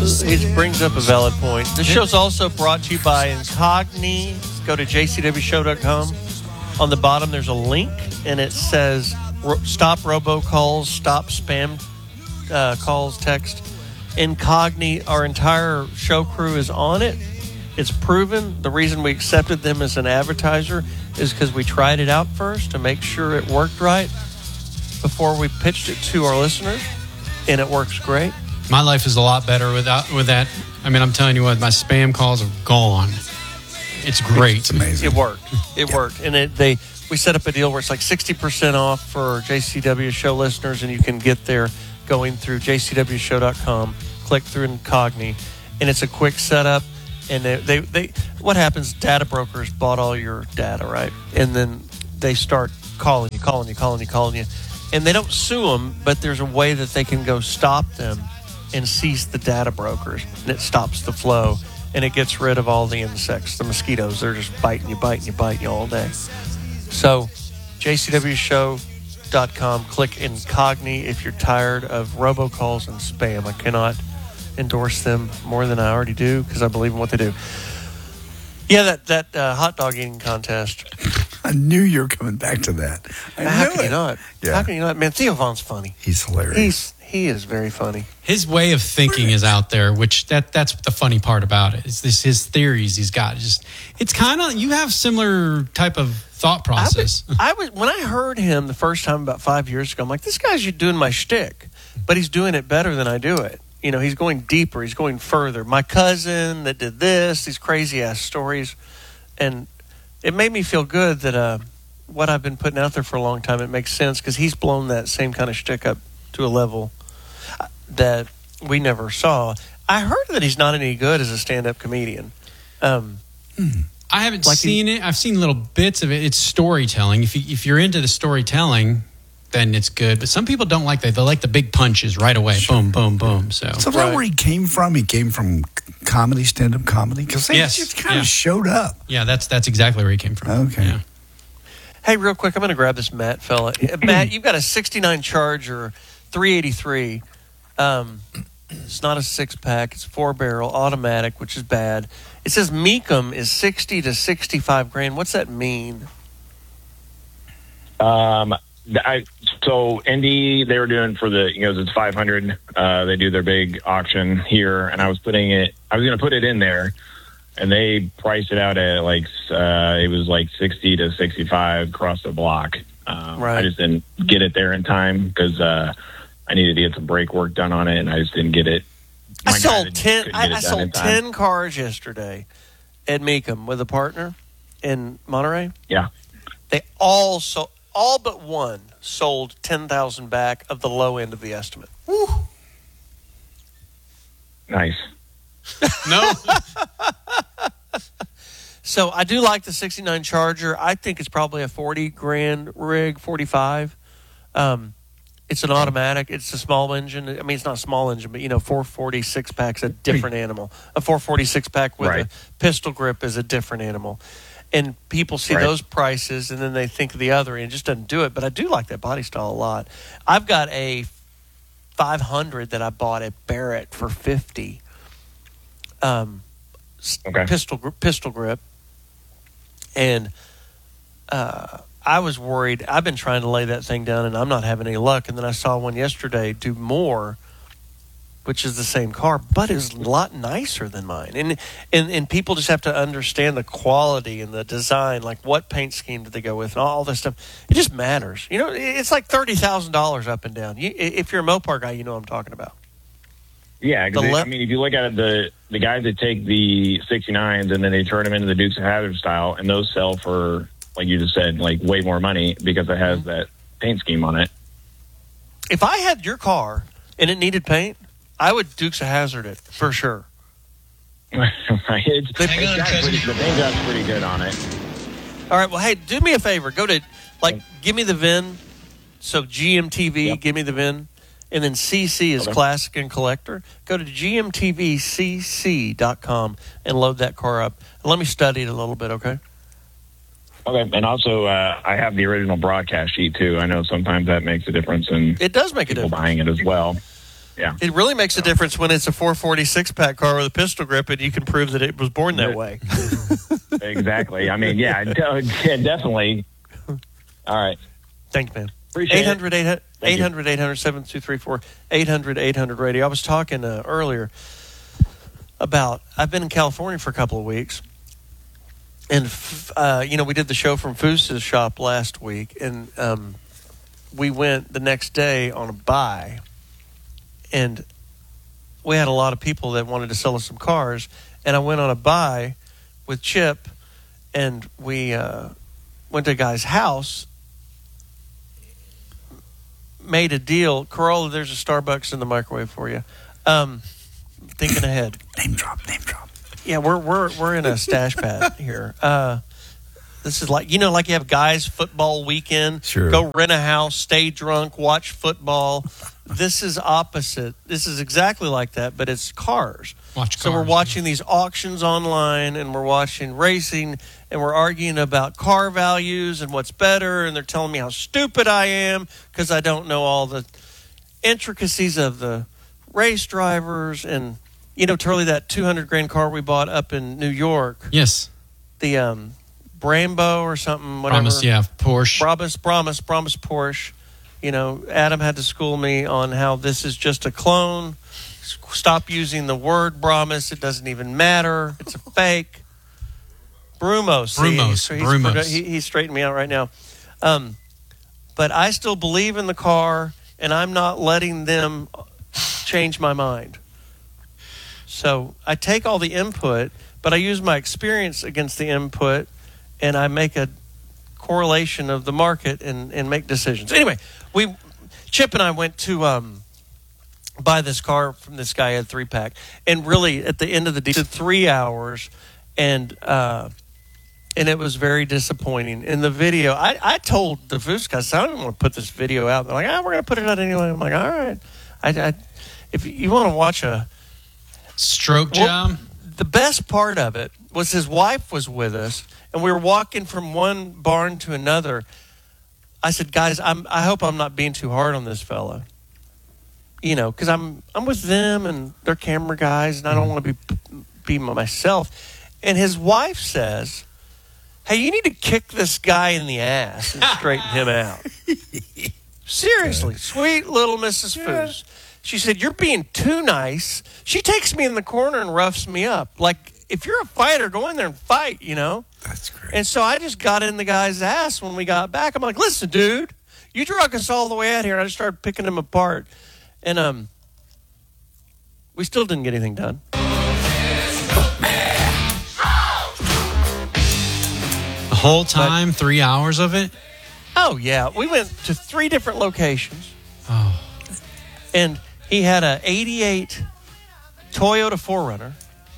It brings up a valid point. This show's also brought to you by Incogni. Go to jcwshow.com. On the bottom, there's a link, and it says stop robocalls, stop spam calls, text. Incogni, our entire show crew is on it. It's proven. The reason we accepted them as an advertiser is because we tried it out first to make sure it worked right before we pitched it to our listeners, and it works great. My life is a lot better with that. I mean, I'm telling you what, my spam calls are gone. It's great. It's amazing. It worked. It worked. And we set up a deal where it's like 60% off for JCW show listeners, and you can get there going through jcwshow.com, click through Incogni, and it's a quick setup. And they what happens, data brokers bought all your data, right? And then they start calling you. And they don't sue them, but there's a way that they can go stop them and cease the data brokers, and it stops the flow, and it gets rid of all the insects, the mosquitoes. They're just biting you all day. So, jcwshow.com, click Incogni if you're tired of robocalls and spam. I cannot endorse them more than I already do because I believe in what they do. Yeah, that hot dog eating contest. I knew you were coming back to that. How can you not? Yeah. How can you not? Man, Theo Vaughn's funny. He's hilarious. He is very funny. His way of thinking is out there, which that's the funny part about it. Is his theories he's got. It's kind of, you have similar type of thought process. When I heard him the first time about 5 years ago, I'm like, this guy's doing my shtick, but he's doing it better than I do it. You know, he's going deeper. He's going further. My cousin that did this, these crazy-ass stories. And it made me feel good that what I've been putting out there for a long time, it makes sense because he's blown that same kind of shtick up to a level that we never saw. I heard that he's not any good as a stand-up comedian. I haven't seen it. I've seen little bits of it. It's storytelling. If you're into the storytelling, then it's good. But some people don't like that. They like the big punches right away. Sure. Boom, boom, boom. So is that where he came from? He came from comedy, stand-up comedy? Because he just kind of showed up. Yeah, that's exactly where he came from. Okay. Yeah. Hey, real quick, I'm going to grab this Matt fella. Matt, you've got a 69 Charger, 383. It's not a 6-pack. It's a 4-barrel automatic, which is bad. It says Mecum is 60 to 65 grand. What's that mean? So Indy, they were doing for the, it's 500. They do their big auction here, and I was going to put it in there, and they priced it out at it was like 60 to 65 across the block. Right. I just didn't get it there in time because I needed to get some brake work done on it, and I just didn't get it. I sold 10 cars yesterday at Mecum with a partner in Monterey. Yeah. They all but one sold 10,000 back of the low end of the estimate. Woo. Nice. No. So I do like the 69 Charger. I think it's probably a 40 grand rig, 45. It's an automatic. It's a small engine. I mean, it's not a small engine, but 446 pack's a different animal. A 446 pack with a pistol grip is a different animal. And people see those prices, and then they think of the other, and it just doesn't do it. But I do like that body style a lot. I've got a 500 that I bought at Barrett for $50. Pistol grip. And I was worried. I've been trying to lay that thing down, and I'm not having any luck. And then I saw one yesterday do more, which is the same car, but it's a lot nicer than mine. And people just have to understand the quality and the design, like what paint scheme did they go with, and all this stuff. It just matters. It's like $30,000 up and down. If you're a Mopar guy, you know what I'm talking about. Yeah, if you look at it, the guys that take the 69s and then they turn them into the Dukes of Hazzard style, and those sell for, like you just said, like way more money because it has that paint scheme on it. If I had your car and it needed paint, I would Dukes of Hazzard it for sure. The paint job's pretty good on it. All right, well, hey, do me a favor. Go to, give me the VIN. So GMTV, give me the VIN. And then CC is Classic and Collector. Go to gmtvcc.com and load that car up. And let me study it a little bit, okay? Okay, and also I have the original broadcast sheet, too. I know sometimes that makes a difference in it does make a difference. Buying it as well. Yeah. It really makes a difference when it's a 446 pack car with a pistol grip, and you can prove that it was born that way. Exactly. I mean, yeah, definitely. All right. Thanks, man. Appreciate 800-800-7234, 800-800-radio. I was talking earlier about, I've been in California for a couple of weeks, and, we did the show from Foos's shop last week, and we went the next day on a buy, and we had a lot of people that wanted to sell us some cars, and I went on a buy with Chip, and we went to a guy's house, made a deal. Corolla, there's a Starbucks in the microwave for you. Thinking ahead. Name drop. Yeah, we're in a stash pad here. This is like you have guys football weekend. Sure. Go rent a house, stay drunk, watch football. This is opposite. This is exactly like that, but it's cars. So we're watching these auctions online, and we're watching racing, and we're arguing about car values and what's better, and they're telling me how stupid I am because I don't know all the intricacies of the race drivers. And, Turley, that $200,000 car we bought up in New York. Yes. The Brembo or something, whatever. Porsche. Brabus Porsche. Adam had to school me on how this is just a clone. Stop using the word Brabus. It doesn't even matter. It's a fake. Brumos. He's straightening me out right now. But I still believe in the car, and I'm not letting them change my mind. So I take all the input, but I use my experience against the input, and I make a correlation of the market and make decisions. Anyway, Chip and I went to buy this car from this guy. He had 3-pack, and really at the end of the day, 3 hours, and it was very disappointing. In the video, I told the Foos guys, I don't want to put this video out. They're like, we're going to put it out anyway. I'm like, all right. If you want to watch a stroke job, the best part of it was his wife was with us, and we were walking from one barn to another. I said, guys, I hope I'm not being too hard on this fella. Because I'm with them and they're camera guys, and I don't want to be myself. And his wife says, hey, you need to kick this guy in the ass and straighten him out. Seriously, sweet little Mrs. Foos. She said, you're being too nice. She takes me in the corner and roughs me up. Like, if you're a fighter, go in there and fight, That's great. And so I just got in the guy's ass when we got back. I'm like, listen, dude, you drug us all the way out here. And I just started picking him apart. And we still didn't get anything done. The whole time, 3 hours of it? Oh, yeah. We went to 3 different locations. Oh. And he had a 88 Toyota 4Runner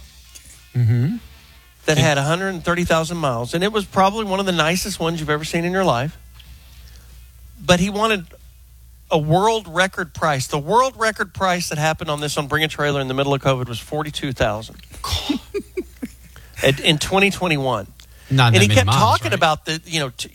that had 130,000 miles. And it was probably one of the nicest ones you've ever seen in your life. But he wanted a world record price. The world record price that happened on this on Bring a Trailer in the middle of COVID was $42,000 in 2021. And he kept talking right? about these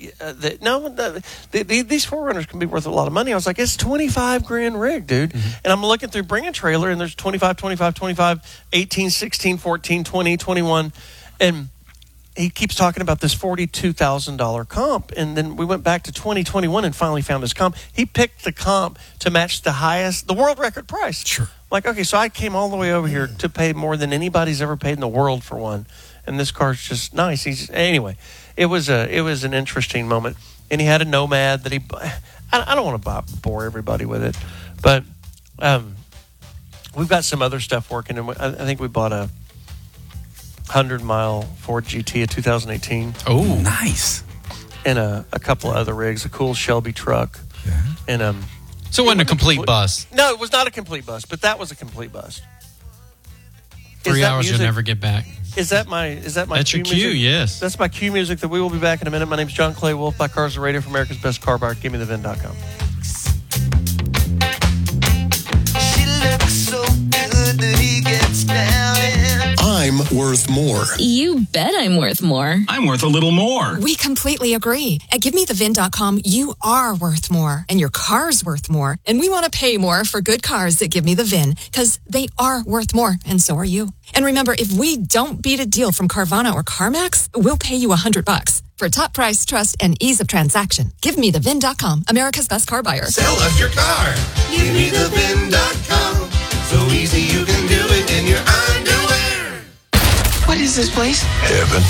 4Runners can be worth a lot of money. I was like, it's $25,000 rig, dude. And I'm looking through Bring a Trailer, and there's 25, 25, 25, 18, 16, 14, 20, 21, and he keeps talking about this $42,000 comp. And then we went back to 2021 and finally found his comp. He picked the comp to match the world record price. Sure. Like, okay, so I came all the way over here to pay more than anybody's ever paid in the world for one. And this car's just nice. Anyway, it was an interesting moment. And he had a Nomad that I don't want to bore everybody with it, but we've got some other stuff working. And I think we bought a 100-mile Ford GT, a 2018. Oh, nice. And a couple of other rigs, a cool Shelby truck. Yeah. And so it wasn't a complete bust. No, it was not a complete bust, but that was a complete bust. 3 hours you'll never get back. Is that my That's your cue, music? yes. That's my cue music that we will be back in a minute. My name's John Clay Wolf, by Cars the Radio for America's Best Car Buyer. GiveMeTheVin.com. She looks so good that he gets down. I'm worth more. You bet I'm worth more. I'm worth a little more. We completely agree. At GiveMeTheVIN.com, you are worth more, and your car's worth more. And we want to pay more for good cars that Give Me the VIN, because they are worth more, and so are you. And remember, if we don't beat a deal from Carvana or CarMax, we'll pay you $100. For top price, trust, and ease of transaction, GiveMeTheVIN.com, America's best car buyer. Sell us your car. GiveMeTheVIN.com. So easy you can do it in your underwear. What is this place? Heaven.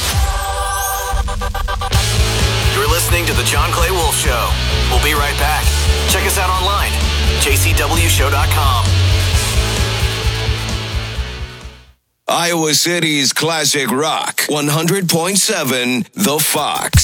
You're listening to The John Clay Wolf Show. We'll be right back. Check us out online, jcwshow.com. Iowa City's classic rock, 100.7 The Fox.